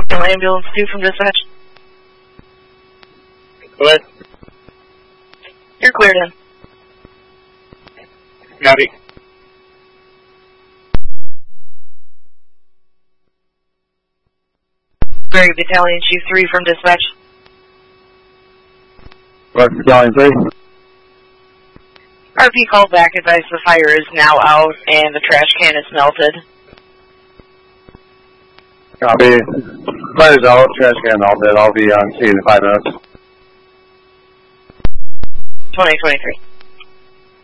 Ambulance 2 from dispatch. Go ahead. You're cleared in. Copy. Berry Battalion Chief 3 from dispatch. West Battalion 3. RP called back, advised the fire is now out and the trash can is melted. Copy. Fire's out, trash can melted. I'll be on scene in 5 minutes. 2023.